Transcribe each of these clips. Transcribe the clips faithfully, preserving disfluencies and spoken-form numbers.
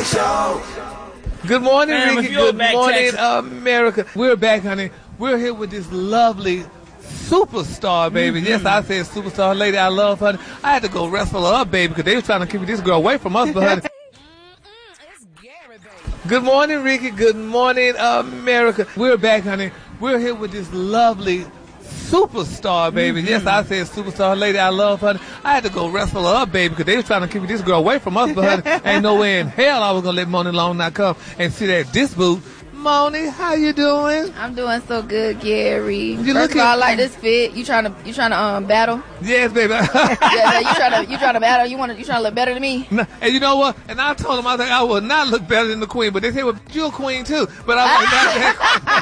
Morning Show. Good morning, Ma'am, Ricky. if you're Good back, morning, Texas. America. We're back, honey. We're here with this lovely superstar, baby. Mm-hmm. Yes, I said superstar lady. I love her. I had to go wrestle her up, baby, because they were trying to keep this girl away from us, but honey. Good morning, Ricky. Good morning, America. We're back, honey. We're here with this lovely superstar, baby. Mm-hmm. Yes, I said superstar lady. I love her. I had to go wrestle her up, baby, because they were trying to keep this girl away from us, but honey, ain't no way in hell I was going to let Moni Long not come and sit at this booth. Moni, how you doing? I'm doing so good, Gary. You First of all, I like this fit. You trying to you trying to um battle? Yes, baby. yeah, yeah, you trying to you trying to battle? You want to you trying to look better than me? No, and you know what? And I told him I was like, I will not look better than the queen, but they say, well, you're a queen too. But I'm like, not,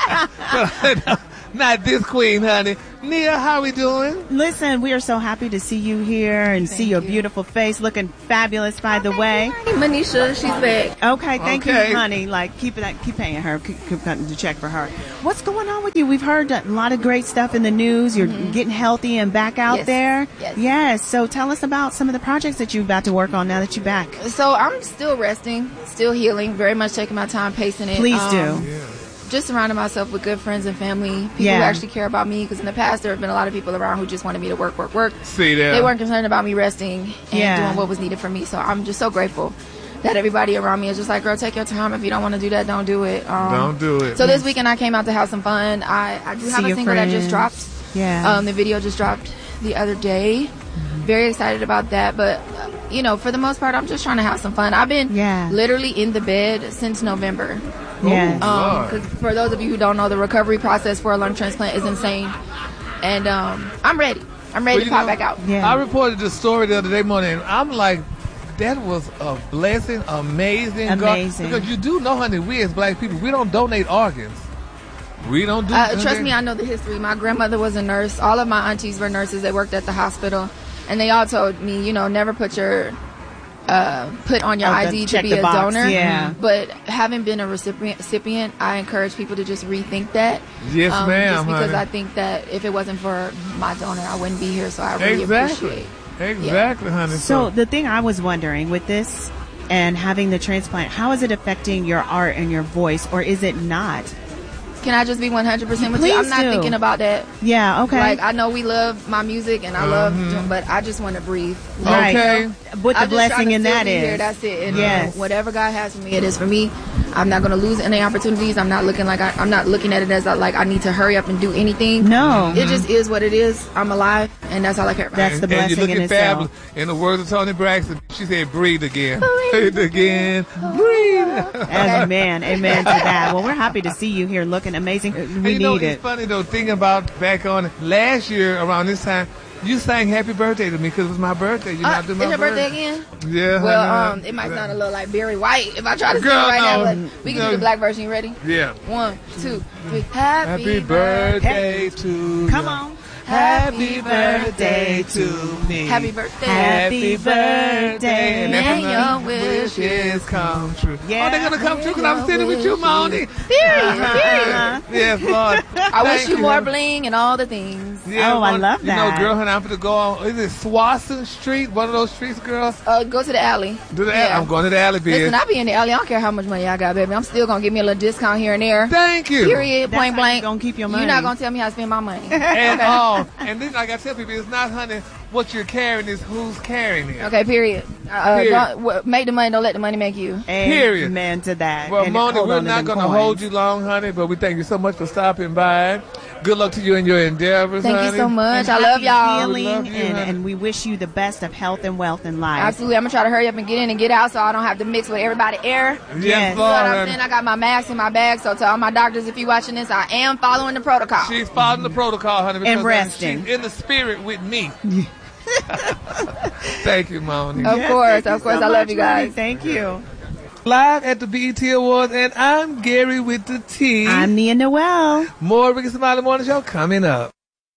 that, but, not this queen, honey. Nia, how we doing? Listen, we are so happy to see you here and Thank see your you. beautiful face, looking fabulous, by the way. Manisha, she's back. Okay, thank Okay. you, honey. Like, keep that, keep paying her, keep, keep cutting the check for her. What's going on with you? We've heard a lot of great stuff in the news. You're Mm-hmm. getting healthy and back out Yes. there. Yes. Yes. So tell us about some of the projects that you're about to work on now that you're back. So I'm still resting, still healing, very much taking my time, pacing it. Please Um, do. Just surrounding myself with good friends and family, people Yeah. who actually care about me. Because in the past, there have been a lot of people around who just wanted me to work, work, work. See there. They weren't concerned about me resting and Yeah. doing what was needed for me. So I'm just so grateful that everybody around me is just like, girl, take your time. If you don't want to do that, don't do it. Um, Don't do it. So this weekend I came out to have some fun. I, I do See have a your single that friends. just dropped. Yeah. Um, the video just dropped the other day. Mm-hmm. Very excited about that. But, uh, you know, for the most part, I'm just trying to have some fun. I've been Yeah. literally in the bed since November. Yes. Um, Lord. 'cause for those of you who don't know, the recovery process for a lung transplant is insane. And um, I'm ready. I'm ready Well, to you pop know, back out. Yeah. I reported the story the other day morning, and I'm like, that was a blessing, amazing. God- Amazing. because you do know, honey, we as black people, we don't donate organs. We don't do Uh, trust me, I know the history. My grandmother was a nurse. All of my aunties were nurses. They worked at the hospital. And they all told me, you know, never put your uh, put on your Oh, the- I D to check be the a box, donor. yeah. But having been a recipient, recipient, I encourage people to just rethink that. Yes, um, ma'am, Just because honey. I think that if it wasn't for my donor, I wouldn't be here. So I really Exactly. appreciate. Exactly, honey. So the thing I was wondering with this and having the transplant, how is it affecting your art and your voice, or is it not? Can I just be one hundred percent with you? I'm Please not do. thinking about that. Yeah, okay. Like, I know we love my music and I love, doing, but I just want to breathe. Right. Okay. What the I'm just trying blessing to in still that be here, is. that's it. And Yes. uh, whatever God has for me, it is for me. I'm not going to lose any opportunities. I'm not looking like I, I'm not looking at it as like I need to hurry up and do anything. No. It just is what it is. I'm alive, and that's all I care about. That's the and, and you blessing in looking itself. fabulous. In the words of Tony Braxton, she said, breathe again. Breathe again. Breathe. Amen. Amen to that. Well, we're happy to see you here looking amazing. We And you know, need it's it. funny, though, thinking about back on it, last year around this time, you sang happy birthday to me because it was my birthday. You know, Uh, I do is my your birthday again? Yeah. Well, honey. um, it might sound a little like Barry White if I try to Girl, sing right no. now, but we can No. do the black version. You ready? Yeah. One, two, three. Happy, Happy birthday to Come you. on. Happy birthday to me. Happy birthday. Happy birthday. And that's May when your my wishes wishes come true. Yeah. Oh, they're going to come true because I'm sitting with you, Moni. Period. Period. Yes, Lord. I wish Thank you more honey. bling and all the things. Yeah, Oh, I one- love You know, that. girl, honey, I'm going to go on, is it Swanson Street? One of those streets, girl? Uh, go to the alley. Do the Yeah. alley. I'm going to the alley, bitch. Listen, I be in the alley. I don't care how much money I got, baby. I'm still gonna give me a little discount here and there. Thank you. Period. That's Point how blank. you gonna keep your money. You're not gonna tell me how to spend my money. And all. And then, like I tell people, it's not, honey, what you're carrying, is who's carrying it. Okay. Period. Uh, Period. Don't, w- make the money. Don't let the money make you. Period. Amen to that. Well, And Moni, hold we're on to not them going to coins. hold you long, honey, but we thank you so much for stopping by. Good luck to you in your endeavors, Thank honey. you so much. And I love happy y'all. healing, We love you, and, honey. and we wish you the best of health and wealth in life. Absolutely. I'm gonna try to hurry up and get in and get out so I don't have to mix with everybody air. Yes, Yes. You know Lord, what I'm honey. saying? I got my mask in my bag, so to all my doctors, if you watching this, I am following the protocol. She's following the protocol, honey, because And resting. she's in the spirit with me. Thank you, Moni. Of Yes, course, thank you of course. so I love much, you guys. Moni. Thank you. Live at the B E T Awards, and I'm Gary with the T. I'm Nia Noel. More Ricky Smiley Morning Show coming up.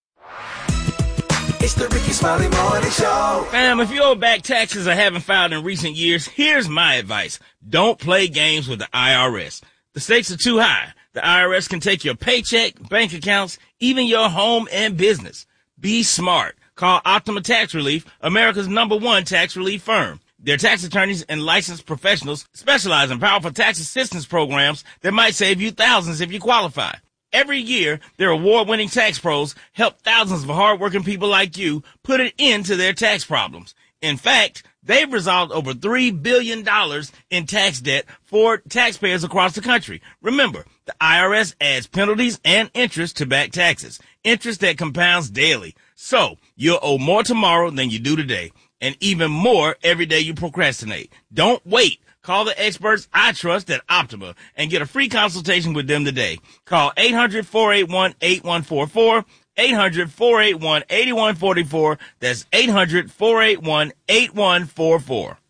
It's the Ricky Smiley Morning Show. Fam, if you owe back taxes or haven't filed in recent years, here's my advice. Don't play games with the I R S. The stakes are too high. The I R S can take your paycheck, bank accounts, even your home and business. Be smart. Call Optima Tax Relief, America's number one tax relief firm. Their tax attorneys and licensed professionals specialize in powerful tax assistance programs that might save you thousands if you qualify. Every year, their award-winning tax pros help thousands of hardworking people like you put an end to their tax problems. In fact, they've resolved over three billion dollars in tax debt for taxpayers across the country. Remember, the I R S adds penalties and interest to back taxes, interest that compounds daily. So, you'll owe more tomorrow than you do today, and even more every day you procrastinate. Don't wait. Call the experts I trust at Optima and get a free consultation with them today. Call eight hundred, four eight one, eight one four four, eight hundred, four eight one, eight one four four. That's eight hundred, four eight one, eight one four four.